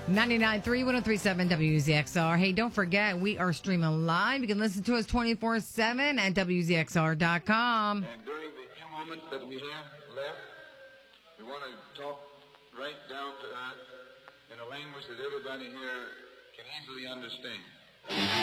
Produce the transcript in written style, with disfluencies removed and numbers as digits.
99.3, 103.7 WZXR. Hey, don't forget, we are streaming live. You can listen to us 24/7 at WZXR.com. And during the few moments that we have left, we want to talk right down to earth in a language that everybody here can easily understand.